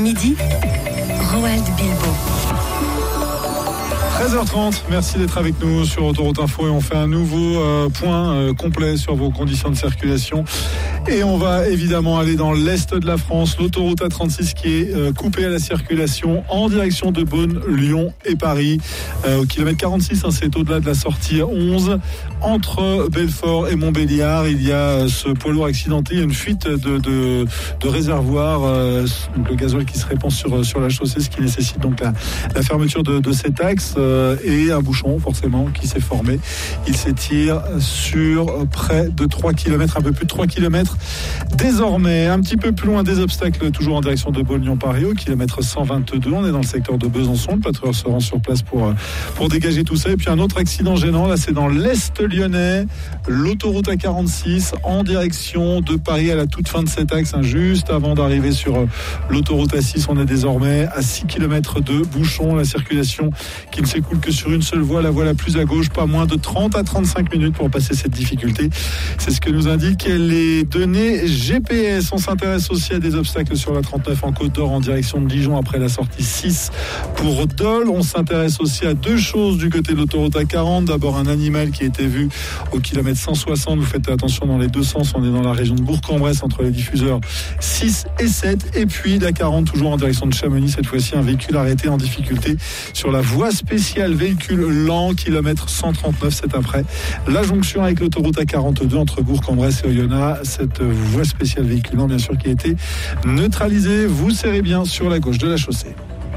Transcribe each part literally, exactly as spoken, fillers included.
Midi, Roald Bilbo. treize heures trente, merci d'être avec nous sur Autoroute Info et on fait un nouveau euh, point euh, complet sur vos conditions de circulation et on va évidemment aller dans l'est de la France, l'autoroute A trente-six qui est euh, coupée à la circulation en direction de Beaune, Lyon et Paris euh, au kilomètre quarante-six, hein, c'est au-delà de la sortie onze. Entre Belfort et Montbéliard, il y a ce poids lourd accidenté, il y a une fuite de, de, de réservoir, euh, donc le gasoil qui se répand sur, sur la chaussée, ce qui nécessite donc la, la fermeture de, de cet axe euh, et un bouchon forcément qui s'est formé. Il s'étire sur près de trois kilomètres, un peu plus de trois kilomètres. Désormais, un petit peu plus loin des obstacles, toujours en direction de Beaune-Lyon-Paris, au kilomètre cent vingt-deux, on est dans le secteur de Besançon, le patrouilleur se rend sur place pour, pour dégager tout ça. Et puis un autre accident gênant, là c'est dans l'est lyonnais, l'autoroute A quarante-six en direction de Paris à la toute fin de cet axe, hein, juste avant d'arriver sur l'autoroute A six. On est désormais à six kilomètres de bouchon, la circulation qui ne s'écoule que sur une seule voie, la voie la plus à gauche, pas moins de trente à trente-cinq minutes pour passer cette difficulté. C'est ce que nous indiquent les données G P S. On s'intéresse aussi à des obstacles sur la trente-neuf en Côte d'Or en direction de Dijon après la sortie six pour Dole. On s'intéresse aussi à deux choses du côté de l'autoroute A quarante. D'abord un animal qui a été vu au kilomètre cent soixante, vous faites attention dans les deux sens, on est dans la région de Bourg-en-Bresse entre les diffuseurs six et sept, et puis la quarante toujours en direction de Chamonix, cette fois-ci un véhicule arrêté en difficulté sur la voie spéciale véhicule lent, kilomètre cent trente-neuf, c'est après la jonction avec l'autoroute A quarante-deux entre Bourg-en-Bresse et Oyonnax, cette voie spéciale véhicule lent bien sûr qui a été neutralisée. Vous serrez bien sur la gauche de la chaussée.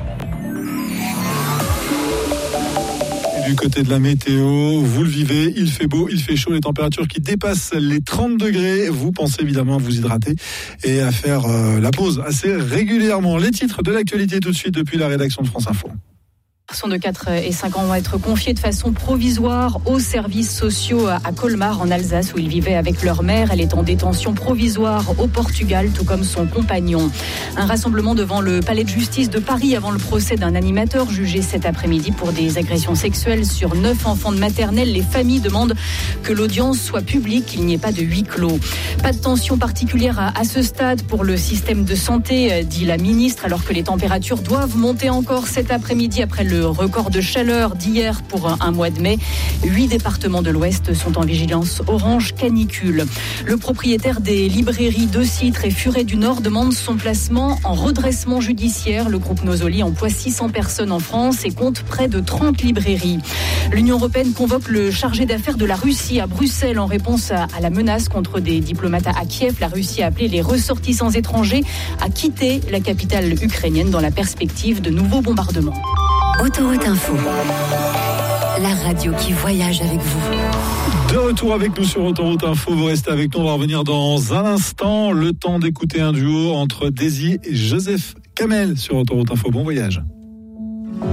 Du côté de la météo, vous le vivez, il fait beau, il fait chaud, les températures qui dépassent les trente degrés. Vous pensez évidemment à vous hydrater et à faire euh, la pause assez régulièrement. Les titres de l'actualité tout de suite depuis la rédaction de France Info. Garçons de quatre et cinq ans vont être confiés de façon provisoire aux services sociaux à Colmar en Alsace où ils vivaient avec leur mère. Elle est en détention provisoire au Portugal, tout comme son compagnon. Un rassemblement devant le palais de justice de Paris avant le procès d'un animateur jugé cet après-midi pour des agressions sexuelles sur neuf enfants de maternelle. Les familles demandent que l'audience soit publique, qu'il n'y ait pas de huis clos. Pas de tension particulière à, à ce stade pour le système de santé, dit la ministre, alors que les températures doivent monter encore cet après-midi après le Le record de chaleur d'hier pour un mois de mai. Huit départements de l'Ouest sont en vigilance orange canicule. Le propriétaire des librairies de Citre et Furet du Nord demande son placement en redressement judiciaire. Le groupe Nosoli emploie six cents personnes en France et compte près de trente librairies. L'Union européenne convoque le chargé d'affaires de la Russie à Bruxelles en réponse à, à la menace contre des diplomates à Kiev. La Russie a appelé les ressortissants étrangers à quitter la capitale ukrainienne dans la perspective de nouveaux bombardements. Autoroute Info, la radio qui voyage avec vous. De retour avec nous sur Autoroute Info, vous restez avec nous, on va revenir dans un instant. Le temps d'écouter un duo entre Daisy et Joseph Kamel sur Autoroute Info. Bon voyage.